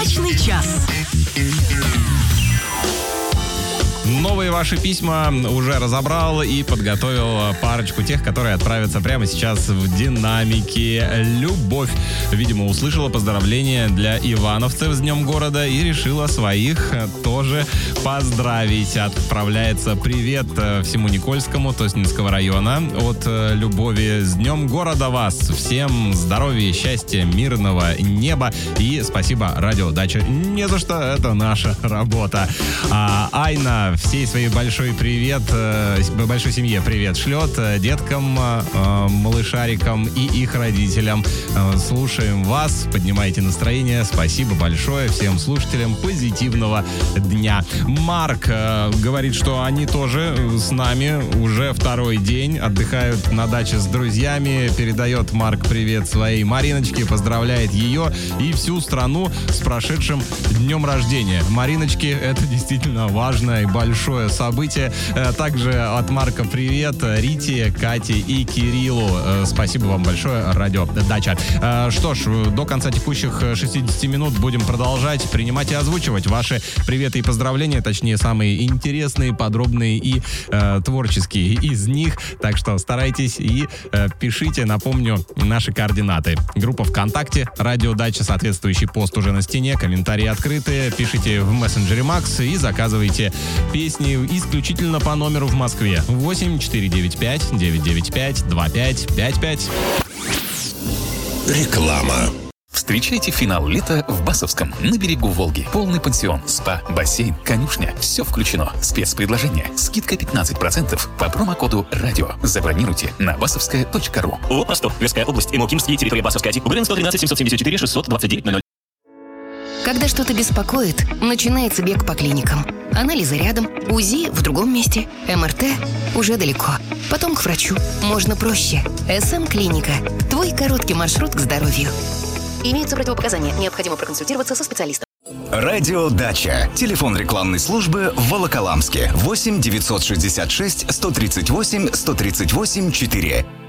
Удачный час. Новые ваши письма уже разобрал и подготовил парочку тех, которые отправятся прямо сейчас в динамике. Любовь, видимо, услышала поздравления для ивановцев с Днем города и решила своих тоже поздравить. Отправляется привет всему Никольскому, Тоснинского района от Любови. С Днем города вас! Всем здоровья, счастья, мирного неба и спасибо, Радио Дача. Не за что, это наша работа. Айна всей своей большой семье привет шлет, деткам, малышарикам и их родителям. Слушаем вас, поднимайте настроение. Спасибо большое всем слушателям. Позитивного дня. Марк говорит, что они тоже с нами уже второй день, отдыхают на даче с друзьями. Передает Марк привет своей Мариночке, поздравляет ее и всю страну с прошедшим днем рождения. Мариночки, это действительно важное и большое событие. Также от Марка привет Рите, Кате и Кириллу. Спасибо вам большое, Радио Дача. Что ж, до конца текущих 60 минут будем продолжать принимать и озвучивать ваши приветы и поздравления, точнее, самые интересные, подробные и творческие из них. Так что старайтесь и пишите. Напомню, наши координаты. Группа ВКонтакте, Радио Дача, соответствующий пост уже на стене, комментарии открыты. Пишите в мессенджере Макс и заказывайте песни исключительно по номеру в Москве 8 495 995 2555. Реклама. Встречайте финал лета в Басовском, на берегу Волги. Полный пансион, спа, бассейн, конюшня. Все включено. Спецпредложение. Скидка 15% по промокоду «Радио». Забронируйте на басовская.ру. ООО «Простор». Тверская область. Имокимский. Территория Басовская. УГРН 113 774 629 00. Когда что-то беспокоит, начинается бег по клиникам. Анализы рядом, УЗИ в другом месте, МРТ уже далеко. Потом к врачу. Можно проще. СМ-клиника. Твой короткий маршрут к здоровью. Имеются противопоказания. Необходимо проконсультироваться со специалистом. Радио Дача. Телефон рекламной службы в Волоколамске. 8 966 138 138 4.